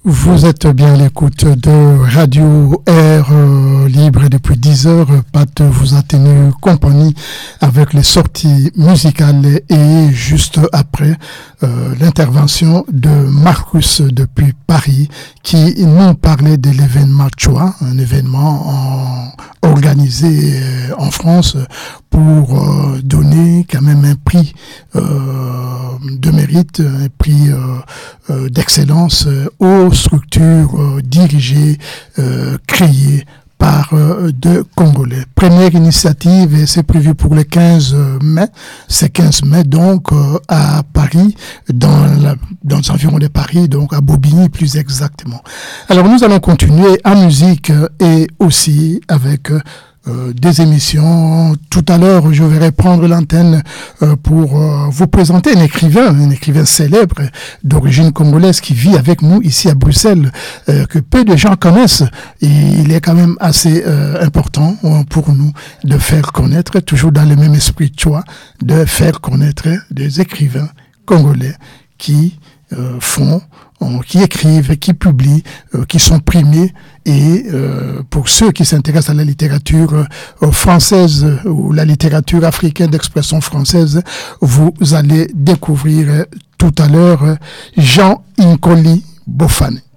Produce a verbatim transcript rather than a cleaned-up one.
Vous êtes bien à l'écoute de Radio Air euh, Libre et depuis dix heures, Pat vous a tenu compagnie avec les sorties musicales et juste après euh, l'intervention de Marcus depuis Paris qui nous parlait de l'événement Choix, un événement en, organisé euh, en France pour euh, donner quand même un prix euh, de mérite, un prix euh, euh, d'excellence euh, aux structures euh, dirigées, euh, créées par euh, deux Congolais. Première initiative, et c'est prévu pour le quinze mai, c'est quinze mai donc euh, à Paris, dans, la, dans les environs de Paris, donc à Bobigny plus exactement. Alors nous allons continuer en musique euh, et aussi avec euh, Euh, des émissions. Tout à l'heure, je vais reprendre l'antenne euh, pour euh, vous présenter un écrivain, un écrivain célèbre d'origine congolaise qui vit avec nous ici à Bruxelles, euh, que peu de gens connaissent. Et il est quand même assez euh, important euh, pour nous de faire connaître, toujours dans le même esprit de choix, de faire connaître des écrivains congolais qui euh, font qui écrivent, qui publient, euh, qui sont primés. Et euh, pour ceux qui s'intéressent à la littérature euh, française euh, ou la littérature africaine d'expression française, vous allez découvrir euh, tout à l'heure euh, Jean Nkoli Bofane.